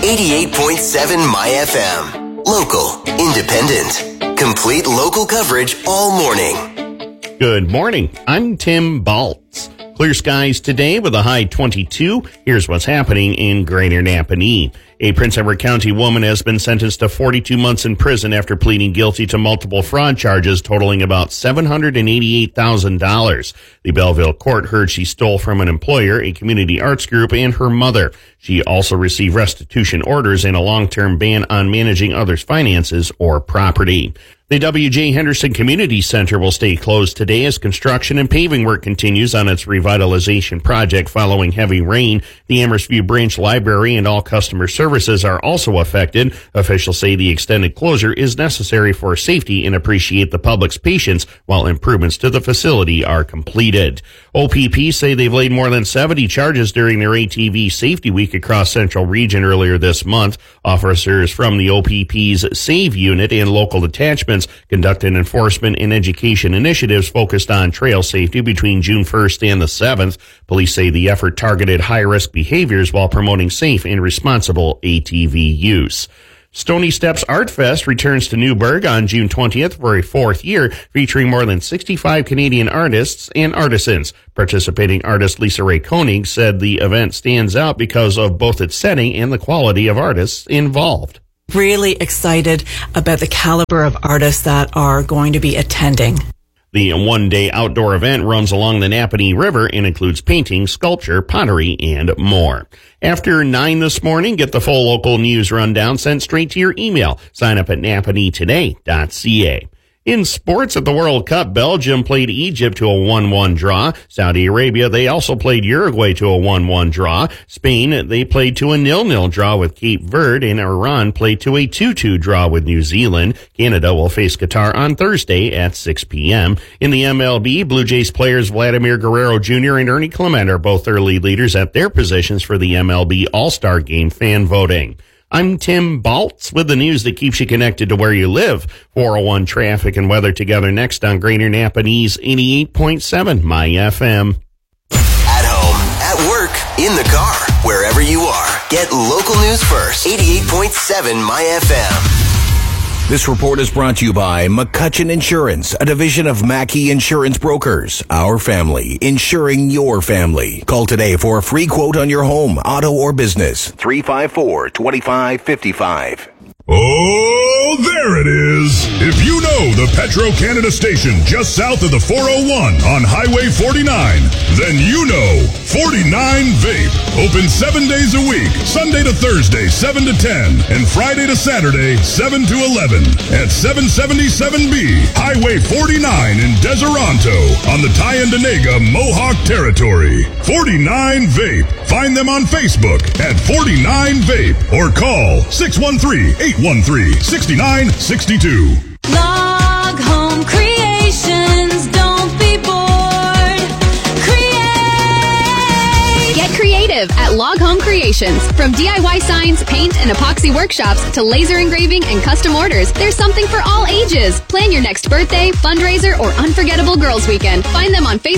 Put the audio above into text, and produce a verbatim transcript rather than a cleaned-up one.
eighty-eight point seven My F M. Local, independent, complete local coverage all morning. Good morning. I'm Tim Baltz. Clear skies today with a high twenty-two. Here's what's happening in Greater Napanee. A Prince Edward County woman has been sentenced to forty-two months in prison after pleading guilty to multiple fraud charges totaling about seven hundred eighty-eight thousand dollars. The Belleville court heard she stole from an employer, a community arts group, and her mother. She also received restitution orders and a long-term ban on managing others' finances or property. The W J Henderson Community Center will stay closed today as construction and paving work continues on its revitalization project following heavy rain. The Amherstview Branch Library and all customer services are also affected. Officials say the extended closure is necessary for safety and appreciate the public's patience while improvements to the facility are completed. O P P say they've laid more than seventy charges during their A T V Safety Week across Central Region earlier this month. Officers from the O P P's SAVE unit and local detachments conducted enforcement and education initiatives focused on trail safety between June first and the seventh. Police say the effort targeted high-risk behaviors while promoting safe and responsible A T V use. Stony Steps Art Fest returns to Newburgh on June twentieth for a fourth year, featuring more than sixty-five Canadian artists and artisans. Participating artist Lisa Ray Koenig said the event stands out because of both its setting and the quality of artists involved. Really excited about the caliber of artists that are going to be attending. The one-day outdoor event runs along the Napanee River and includes painting, sculpture, pottery, and more. After nine this morning, get the full local news rundown sent straight to your email. Sign up at napanee today dot c a. In sports at the World Cup, Belgium played Egypt to a one one draw. Saudi Arabia, they also played Uruguay to a one one draw. Spain, they played to a nil nil draw with Cape Verde, and Iran played to a two two draw with New Zealand. Canada will face Qatar on Thursday at six p.m. In the M L B, Blue Jays players Vladimir Guerrero Junior and Ernie Clement are both early leaders at their positions for the M L B All-Star Game fan voting. I'm Tim Baltz with the news that keeps you connected to where you live. four oh one traffic and weather together next on Greater Napanee's eighty-eight point seven My F M. At home, at work, in the car, wherever you are. Get local news first. eighty-eight point seven My F M. This report is brought to you by McCutcheon Insurance, a division of Mackey Insurance Brokers. Our family, insuring your family. Call today for a free quote on your home, auto, or business. three five four, two five five five. Oh, there it is. If you know the Petro-Canada station just south of the four oh one on Highway forty-nine, then you know forty-nine Vape. Open seven days a week, Sunday to Thursday, seven to ten, and Friday to Saturday, seven to eleven, at seven seventy-seven B, Highway forty-nine in Deseronto, on the Tyendinaga Mohawk Territory. forty-nine Vape. Find them on Facebook at forty-nine Vape or call six one three, eight one three, six nine six two. Log Home Creations, don't be bored. Create! Get creative at Log Home Creations. From D I Y signs, paint, and epoxy workshops to laser engraving and custom orders, there's something for all ages. Plan your next birthday, fundraiser, or unforgettable girls' weekend. Find them on Facebook